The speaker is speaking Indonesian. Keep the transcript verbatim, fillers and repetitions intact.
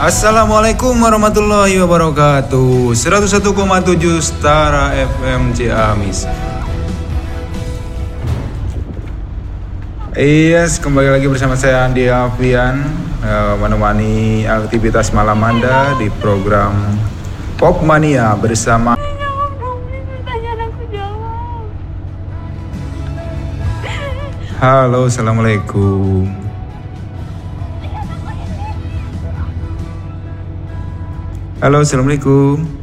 Assalamualaikum warahmatullahi wabarakatuh. seratus satu koma tujuh Stara F M Ciamis. Yes, kembali lagi bersama saya Andi Alfian, uh, menemani aktivitas malam Anda di program Popmania bersama. Halo, assalamualaikum. Halo, assalamualaikum.